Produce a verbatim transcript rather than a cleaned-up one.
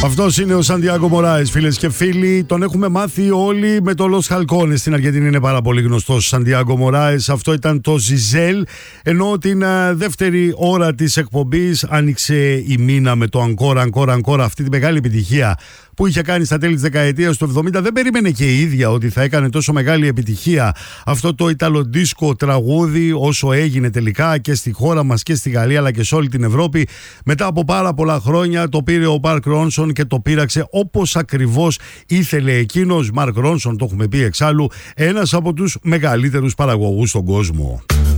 Αυτός είναι ο Σαντιάγκο Μωράες, φίλες και φίλοι. Τον έχουμε μάθει όλοι με το Los Halcones. Στην Αργεντινή είναι πάρα πολύ γνωστός ο Σαντιάγκο Μωράες. Αυτό ήταν το Ζιζέλ. Ενώ την α, δεύτερη ώρα της εκπομπής άνοιξε η Μίνα με το Αγκόρα, Αγκόρα, Αγκόρα. Αυτή τη μεγάλη επιτυχία που είχε κάνει στα τέλη της δεκαετίας του εβδομήντα. Δεν περίμενε και η ίδια ότι θα έκανε τόσο μεγάλη επιτυχία αυτό το ιταλοντίσκο τραγούδι, όσο έγινε τελικά και στη χώρα μας και στη Γαλλία αλλά και σε όλη την Ευρώπη. Μετά από πάρα πολλά χρόνια το πήρε ο Μαρκ Ρόνσον και το πείραξε όπως ακριβώς ήθελε εκείνος. Μαρκ Ρόνσον, το έχουμε πει εξάλλου, ένας από τους μεγαλύτερους παραγωγούς στον κόσμο.